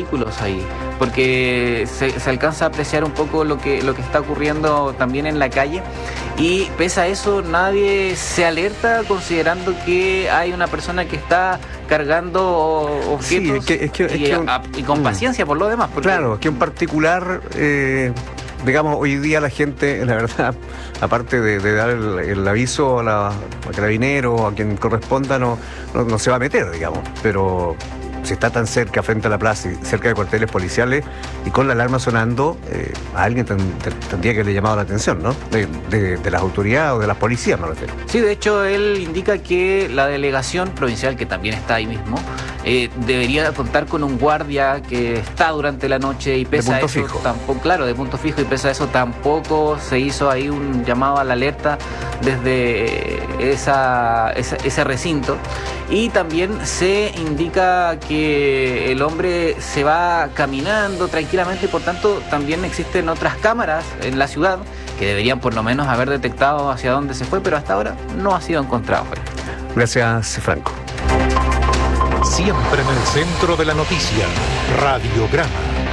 vehículos ahí, porque se alcanza a apreciar un poco lo que está ocurriendo también en la calle, y pese a eso nadie se alerta considerando que hay una persona que está cargando objetos y con paciencia por lo demás. Porque... Claro, que en particular... digamos, hoy día la gente, la verdad, aparte de dar el aviso a Carabineros o a quien corresponda, no se va a meter, digamos. Pero si está tan cerca, frente a la plaza y cerca de cuarteles policiales y con la alarma sonando, a alguien tendría que haberle llamado la atención, ¿no? De las autoridades o de las policías, me refiero. Sí, de hecho, él indica que la delegación provincial, que también está ahí mismo, debería contar con un guardia que está durante la noche, y pese a eso tampoco, claro, de punto fijo, y pese a eso tampoco se hizo ahí un llamado a la alerta desde ese recinto. Y también se indica que el hombre se va caminando tranquilamente, y por tanto también existen otras cámaras en la ciudad que deberían por lo menos haber detectado hacia dónde se fue, pero hasta ahora no ha sido encontrado. Gracias, Franco. Siempre en el centro de la noticia, Radiograma.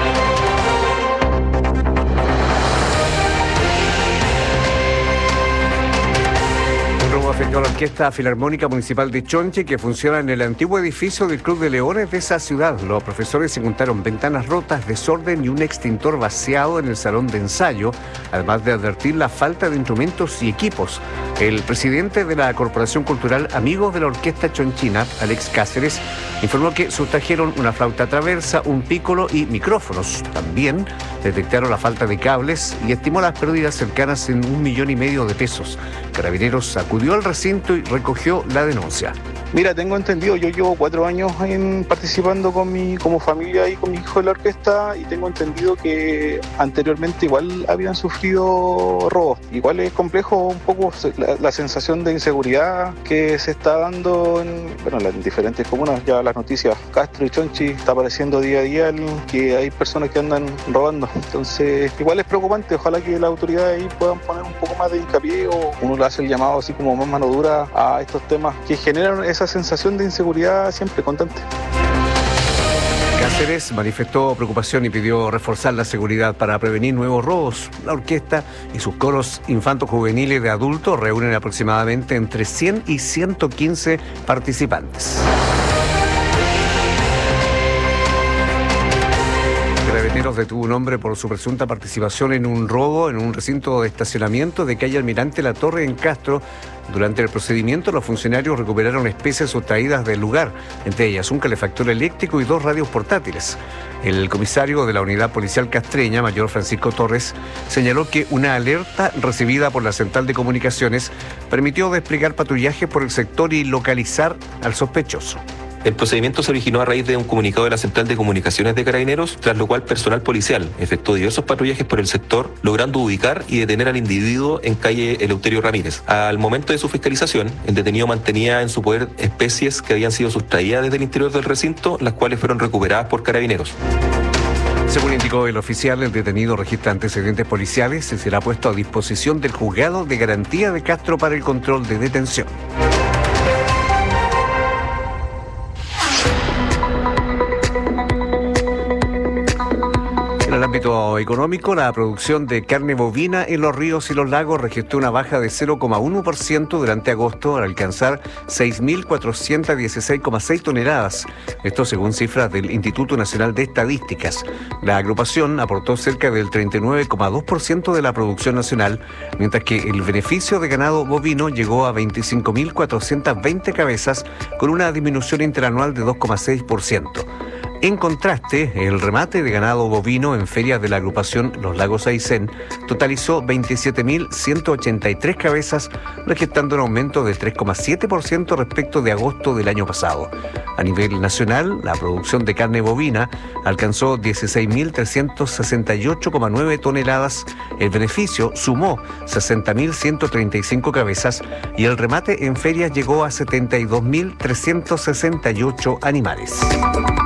Afectó a la Orquesta Filarmónica Municipal de Chonchi, que funciona en el antiguo edificio del Club de Leones de esa ciudad. Los profesores encontraron ventanas rotas, desorden y un extintor vaciado en el salón de ensayo, además de advertir la falta de instrumentos y equipos. El presidente de la Corporación Cultural Amigos de la Orquesta Chonchina, Alex Cáceres, informó que sustrajeron una flauta traversa, un pícolo y micrófonos. También detectaron la falta de cables y estimó las pérdidas cercanas en 1,5 millones de pesos. Carabineros acudió al recinto y recogió la denuncia. Mira, tengo entendido, yo llevo 4 años participando como familia y con mi hijo de la orquesta, y tengo entendido que anteriormente igual habían sufrido robos. Igual es complejo un poco la sensación de inseguridad que se está dando en las diferentes comunas. Ya las noticias, Castro y Chonchi, está apareciendo día a día que hay personas que andan robando. Entonces, igual es preocupante. Ojalá que las autoridades ahí puedan poner un poco más de hincapié, o uno le hace el llamado así como más mano dura a estos temas que generan esa sensación de inseguridad siempre constante. Cáceres manifestó preocupación y pidió reforzar la seguridad para prevenir nuevos robos. La orquesta y sus coros infanto-juveniles de adultos reúnen aproximadamente entre 100 y 115 participantes. Carabineros detuvo un hombre por su presunta participación en un robo en un recinto de estacionamiento de calle Almirante La Torre en Castro. Durante el procedimiento, los funcionarios recuperaron especies sustraídas del lugar, entre ellas un calefactor eléctrico y 2 radios portátiles. El comisario de la unidad policial castreña, mayor Francisco Torres, señaló que una alerta recibida por la central de comunicaciones permitió desplegar patrullajes por el sector y localizar al sospechoso. El procedimiento se originó a raíz de un comunicado de la Central de Comunicaciones de Carabineros, tras lo cual personal policial efectuó diversos patrullajes por el sector, logrando ubicar y detener al individuo en calle Eleuterio Ramírez. Al momento de su fiscalización, el detenido mantenía en su poder especies que habían sido sustraídas desde el interior del recinto, las cuales fueron recuperadas por Carabineros. Según indicó el oficial, el detenido registra antecedentes policiales y será puesto a disposición del juzgado de garantía de Castro para el control de detención. En el ámbito económico, la producción de carne bovina en los ríos y los lagos registró una baja de 0,1% durante agosto, al alcanzar 6.416,6 toneladas. Esto según cifras del Instituto Nacional de Estadísticas. La agrupación aportó cerca del 39,2% de la producción nacional, mientras que el beneficio de ganado bovino llegó a 25.420 cabezas, con una disminución interanual de 2,6%. En contraste, el remate de ganado bovino en ferias de la agrupación Los Lagos Aysén totalizó 27.183 cabezas, registrando un aumento de 3,7% respecto de agosto del año pasado. A nivel nacional, la producción de carne bovina alcanzó 16.368,9 toneladas, el beneficio sumó 60.135 cabezas y el remate en ferias llegó a 72.368 animales.